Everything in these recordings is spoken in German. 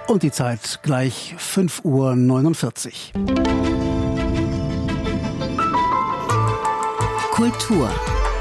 Und die Zeit gleich 5:49 Uhr. Kultur.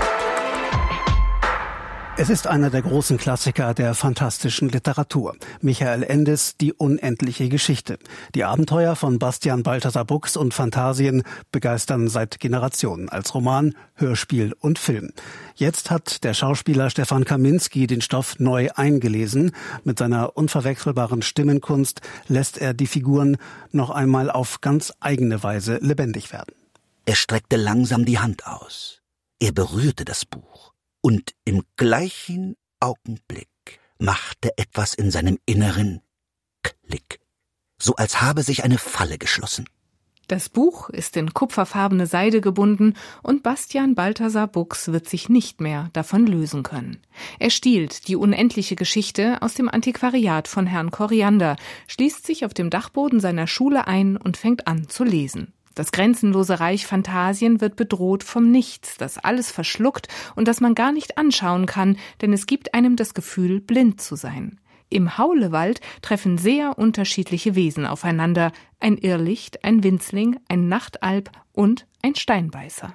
Es ist einer der großen Klassiker der fantastischen Literatur. Michael Endes Die unendliche Geschichte. Die Abenteuer von Bastian Balthasar Buchs und Phantasien begeistern seit Generationen als Roman, Hörspiel und Film. Jetzt hat der Schauspieler Stefan Kaminski den Stoff neu eingelesen. Mit seiner unverwechselbaren Stimmenkunst lässt er die Figuren noch einmal auf ganz eigene Weise lebendig werden. Er streckte langsam die Hand aus. Er berührte das Buch. Und im gleichen Augenblick machte etwas in seinem Inneren Klick, so als habe sich eine Falle geschlossen. Das Buch ist in kupferfarbene Seide gebunden und Bastian Balthasar Buchs wird sich nicht mehr davon lösen können. Er stiehlt die unendliche Geschichte aus dem Antiquariat von Herrn Koriander, schließt sich auf dem Dachboden seiner Schule ein und fängt an zu lesen. Das grenzenlose Reich Phantasien wird bedroht vom Nichts, das alles verschluckt und das man gar nicht anschauen kann, denn es gibt einem das Gefühl, blind zu sein. Im Haulewald treffen sehr unterschiedliche Wesen aufeinander, ein Irrlicht, ein Winzling, ein Nachtalb und ein Steinbeißer.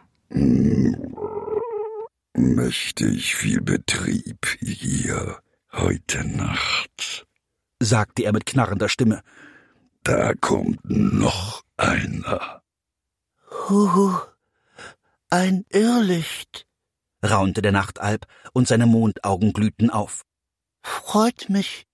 Mächtig viel Betrieb hier heute Nacht, sagte er mit knarrender Stimme. Da kommt noch einer. Huhu, ein Irrlicht, raunte der Nachtalb und seine Mondaugen glühten auf. Freut mich.